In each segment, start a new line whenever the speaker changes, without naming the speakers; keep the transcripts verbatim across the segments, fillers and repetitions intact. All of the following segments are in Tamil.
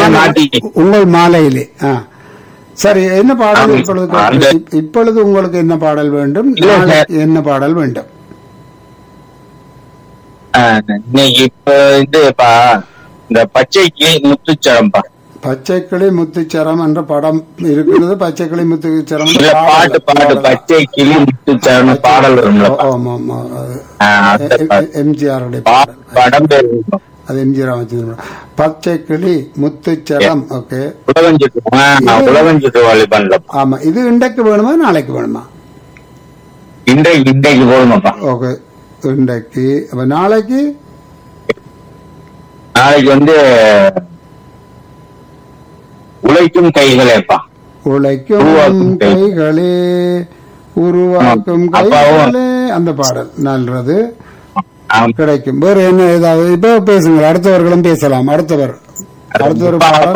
உங்கள் மாலையிலே. ஆ சரி, என்ன பாடல் இப்பொழுது? இப்பொழுது உங்களுக்கு என்ன பாடல் வேண்டும்? என்ன பாடல் வேண்டும்?
இப்ப இதுப்பா இந்த பச்சைக்கிளி முத்துச்சரம்பா.
பச்சைக்கிளி முத்துச்சரம் என்ற படம் இருக்கிறது. பச்சைக்கிளி முத்துச்சரம்
பாட்டு பாட்டு பச்சை கிளி முத்துச்சரம் பாடல் வரும்.
எம்ஜிஆருடைய
படம் பேர்
அது எம்ஜி ராமச்சந்திரன். பச்சை கிளி முத்துச்சரம். ஓகே, ஆமா. இது இன்றைக்கு வேணுமா நாளைக்கு வேணுமா?
இன்றைக்கு இன்றைக்கு வேணுமாப்பா.
ஓகே, இன்றைக்கு. அப்ப நாளைக்கு
நாளைக்கு வந்து உழைக்கும் கைகளேப்பா.
உழைக்கும் கைகளே உருவாக்கும் கைகளே அந்த பாடல் நல்லது கிடைக்கும். வேற என்ன ஏதாவது இப்ப பேசுங்க, அடுத்தவர்களும் பேசலாம். அடுத்தவர் அடுத்தவர்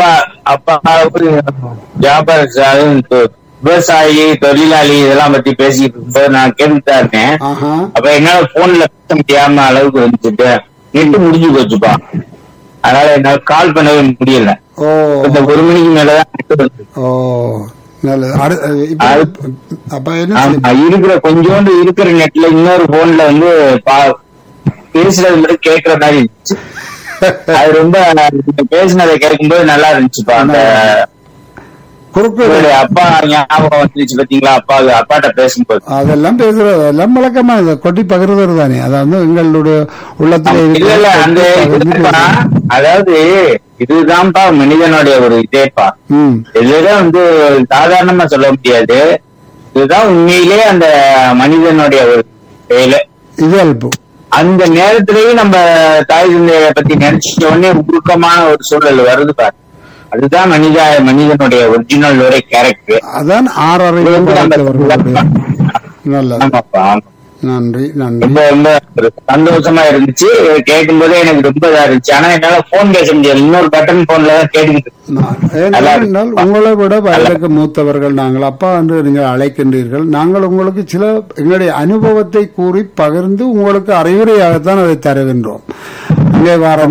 விவசாயி தொழிலாளி இதெல்லாம் பத்தி பேசிட்டு இருக்கும்போது நான் கேட்டுட்டா இருக்கேன். அப்ப என்னால போன்ல பேச முடியாம அளவுக்கு வந்துட்டு நெட்டு முடிஞ்சு போச்சுப்பா. அதனால என்னால கால் பண்ணவே முடியல. இந்த ஒரு மணிக்கு மேலதான் இருக்கிற கொஞ்சோண்டு இருக்கிற நெட்ல இன்னொரு போன்ல வந்து பேசுறது மட்டும் கேட்கற மாதிரி இருந்துச்சு. அது ரொம்ப பேசினதை கேட்கும்போது நல்லா இருந்துச்சுப்பா. அந்த அப்பா ஞாபகம் வந்துருச்சு பாத்தீங்களா? அப்பா அப்பாட்ட பேசும்போது
அதெல்லாம் பேசுறது எல்லாம் வழக்கமா கொட்டி பகிர்றது தானே. அதாவது எங்களுடைய உள்ளத்துல
இல்ல அந்த அதாவது இதுதான்ப்பா மனிதனுடைய ஒரு இதேப்பா. இதுதான் வந்து சாதாரணமா சொல்ல முடியாது. இதுதான் உண்மையிலே அந்த மனிதனுடைய ஒரு வேலை.
இயல்பு.
அந்த நேரத்திலேயே நம்ம தாய் தந்தையை பத்தி நினைச்ச உடனே உருக்கமான ஒரு சூழல் வருது பாரு. அதுதான் மனித மனிதனுடைய ஒரிஜினல் ஒரே கேரக்டர்.
அதான் ஆறரை. நல்லது, நன்றி நன்றி.
ரொம்ப ரொம்ப சந்தோஷமா இருந்துச்சு கேட்கும் போதே. எனக்கு ரொம்ப இதா இருந்துச்சு. ஆனா என்னால போன் பேச முடியாது. இன்னொரு பட்டன் போன்ல தான் கேட்டுக்கிட்டு.
உங்களை விட வயதுக்கு மூத்தவர்கள் நாங்கள், அப்பா என்று நீங்கள் அழைக்கின்றீர்கள். நாங்கள் உங்களுக்கு சில எங்களுடைய அனுபவத்தை கூறி பகிர்ந்து உங்களுக்கு அறிவுரையாகத்தான் அதை தருகின்றோம். இங்கே வர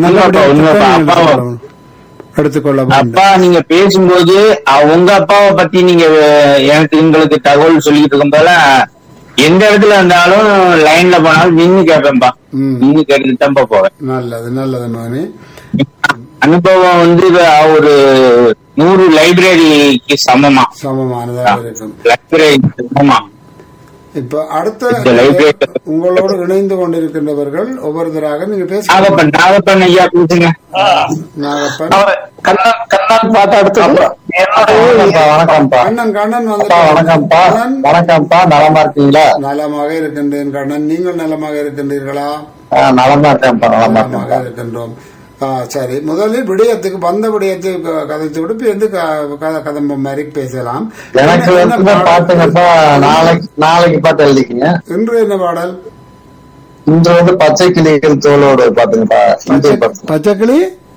எடுத்துக்கொள்ள.
அப்பா நீங்க பேசும்போது உங்க அப்பாவை பத்தி நீங்க எனக்கு எங்களுக்கு தகவல் சொல்லிட்டு இருக்கும் போல எந்த இடத்துல இருந்தாலும் லைன்ல போனாலும் நின்னு கேட்பேன்பா. நின்னு கேட்டுட்டு தான் போவேன்.
நல்லது நல்லது மகனே.
அனுபவம் வந்து ஒரு நூறு லைப்ரரிக்கு சமமா
சமமானதாக இருக்கும்.
லைப்ரரி சமமா.
இப்ப அடுத்த உங்களோடு இணைந்து கொண்டிருக்கின்றவர்கள் ஒவ்வொருத்தராக நீங்க பேச.
நாகப்பன் நாகப்பன் ஐயா பேசுங்க.
நாகப்பன்
கண்ணன் பாட்டு அடுத்து. வணக்கம்ப்பா.
கண்ணன் கண்ணன் வந்து
வணக்கம்ப்பா. வணக்கம்ப்பா. நலமா இருக்கீங்களா?
நலமாக இருக்கின்றேன் கண்ணன். நீங்கள் நலமாக இருக்கின்றீர்களா?
நலமா இருக்கேன்ப்பா.
நலமாக இருக்கின்றோம். சரி, முதலில் விடயத்துக்கு வந்த விடயத்தை கதைத்து விட்டு எந்த கதம்பம் மாதிரி பேசலாம்.
எனக்கு பாட்டுங்கப்பா நாளைக்கு நாளைக்கு பாட்டு எழுதிக்கீங்க.
இன்று என்ன பாடல்?
இன்று வந்து பச்சை கிளிகள் தோளோடு பாட்டுங்கப்பா.
பச்சை கிளி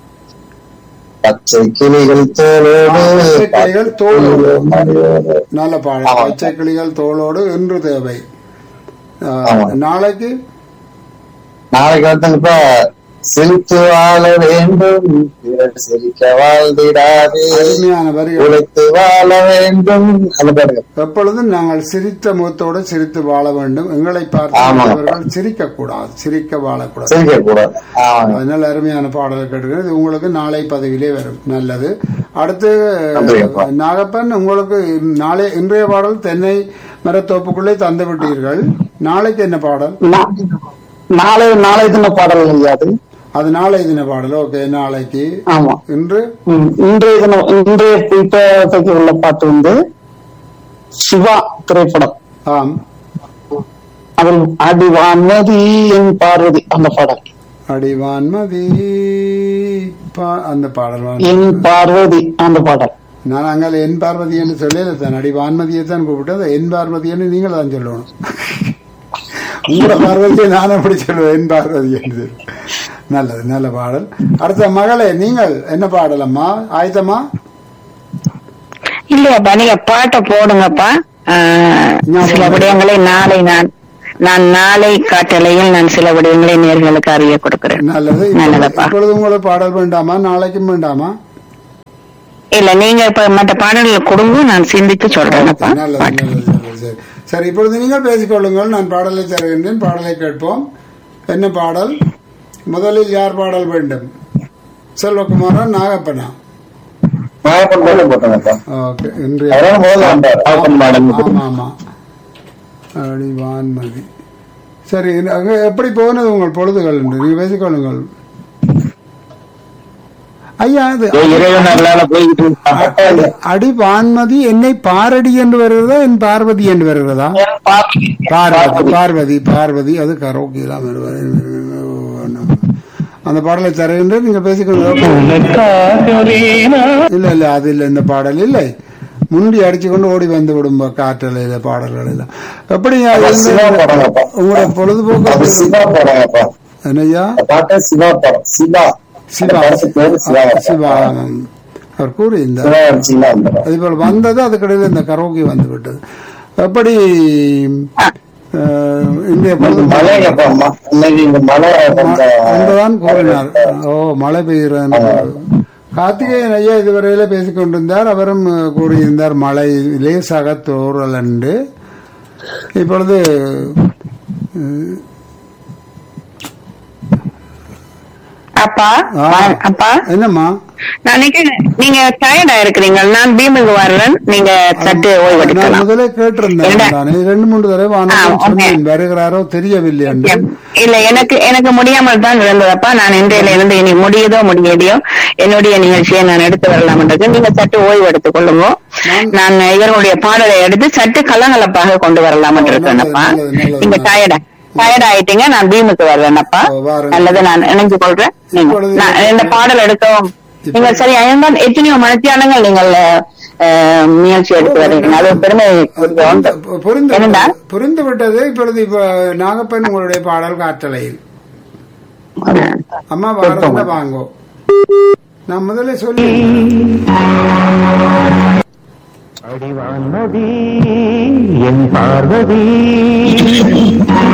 பச்சை கிளிகள் தோளோடு
கிளிகள் தோளோடு நல்ல பாடல். பச்சை கிளிகள் தோளோடு இன்று தேவை. நாளைக்கு
நாளைக்கு வந்துங்கப்பா சிரித்து வாழ வேண்டும் சிரிக்க வாழ்ந்திடாதே
அருமையான வரி.
உழைத்து வாழ வேண்டும்.
எப்பொழுதும் நாங்கள் சிரித்த முகத்தோடு சிரித்து வாழ வேண்டும். எங்களை பார்த்தவர்கள் சிரிக்க கூடாது, சிரிக்க வாழக்கூடாது,
சிரிக்க கூடாது.
அதனால அருமையான பாடல் கேட்டுக்கிறது. உங்களுக்கு நாளை பதவியிலே வரும். நல்லது. அடுத்து நாகப்பன், உங்களுக்கு நாளை இன்றைய பாடல் தென்னை மரத்தோப்புக்குள்ளே தந்து விட்டீர்கள். நாளைக்கு என்ன பாடல்?
நாளை நாளை தின பாடல் அது
அது நாளை தின பாடல். ஓகே, நாளைக்கு.
ஆமா.
இன்று
இன்றைய தினம் இன்றைய இப்போதைக்கு உள்ள பாட்டு வந்து சிவா திரைப்படம்.
ஆம்.
அதில் அடிவான்மதி என் பார்வதி அந்த பாடல்.
அடிவான்மதி அந்த பாடல்.
என் பார்வதி அந்த பாடல்.
நான் அங்கே என் பார்வதி என்று சொல்லல தான். அடிவான்மதியை தான் கூப்பிட்டு என் பார்வதி என்று நீங்கள் தான் சொல்லணும். உங்களோட பார்வதியை நான் அப்படி சொல்லுவேன், என் பார்வதி என்று. நல்லது, நல்ல பாடல். அடுத்த மகளே, நீங்கள் என்ன பாடலம்மா? ஆயுதமா?
இல்லையாப்பா, நீங்க பாட்டை போடுங்கப்பா. சில விடயங்களை நாளை நான் நான் நாளை காட்டலையில் நான் சில விடயங்களை நேர்களுக்கு அறிய கொடுக்கிறேன்.
நல்லது. நல்லதப்பா. இப்பொழுது உங்களுக்கு பாடல் வேண்டாமா? நாளைக்கும் வேண்டாமா?
இல்ல நீங்க இப்ப மற்ற பாடல்கள் கொடுங்க, நான் சிந்தித்து சொல்றேன்ப்பா.
நல்லது நல்லது நல்லது. சரி சரி, இப்பொழுது நீங்கள் பேசிக்கொள்ளுங்கள், நான் பாடலை தருகின்றேன். பாடலை கேட்போம். என்ன பாடல்? முதலில் யார் பாடல் வேண்டும்? செல்வகுமாரா, நாகப்பனா? ஓகே, இன்றைய ஆமா ஆமா அடிவான்மதி. சரி, அங்க எப்படி போனது உங்கள் பொழுதுகள் என்று நீங்க பேசிக்கொள்ளுங்கள். ஐயா, அது அடி வான்மதி என்னை பாரடி என்று வருகிறதா, என் பார்வதி என்று வருகிறதா? பார்வதி பார்வதி பார்வதி அது கரோக்கிலாம் அந்த பாடலை தருகின்ற நீங்க பேசிக்கொள்ள. இல்ல இல்ல, அது இல்ல, இந்த பாடல் இல்லை. முண்டி அடிச்சு கொண்டு ஓடி வந்து விடும் காற்றலையில பாடல்கள் எல்லாம். எப்படி உங்களோட பொழுதுபோக்கு என்னையா? சிவா சிவா அவர் கூறியிருந்தார். அதே போல வந்தது, அதுக்கடையில் இந்த கரோகி வந்து விட்டது. எப்படி கூறினார்? ஓ, மழை பெய்கிற கார்த்திகேயன் ஐயா இதுவரையில பேசிக் கொண்டிருந்தார். அவரும் கூறியிருந்தார் மழை லேசாக தோறல் என்று. இப்பொழுது
அப்பா அப்பா
என்னம்மா,
நான் நீங்க டயர்டா இருக்கிறீங்க, நான் பீமுக்கு வர்றேன், நீங்க சற்று ஓய்வெடுக்கலாம்.
முதலே கேட்டிருந்தேன், ரெண்டு மூன்று தடவை வருகிறாரோ தெரியவில்லை.
இல்ல, எனக்கு எனக்கு முடியாமல் தான் இருந்ததப்பா. நான் இன்றையில இருந்து இனி முடியுதோ முடியலையோ என்னுடைய நிகழ்ச்சியை நான் எடுத்து வரலாம் என்றது. நீங்க சற்று ஓய்வு எடுத்துக் கொள்ளுங்க. நான் இவர்களுடைய பாடலை எடுத்து சற்று கலங்கலப்பாக கொண்டு வரலாம் என்று இருக்கேன்ப்பா. நீங்க டயர்டா டயர்ட் ஆயிட்டீங்க, நான் பீமுக்கு வர்றேன்ப்பா. அல்லது நான் இணைஞ்சு கொள்றேன். இந்த பாடல் எடுக்கவும் நீங்கள் சரி ஐந்தாம் எத்தனையோ மனத்தியானங்கள் நீங்கள் முயற்சி எடுத்து வரீங்க, அது பெருமை.
புரிந்து விட்டது. இப்பொழுது இப்ப நாகப்பன் உங்களுடைய பாடல் காற்றலையில் அம்மா வாரத்துல வாங்கோ. நான் முதல்ல சொல்லி
அடிவான்மதி என் பார்வதி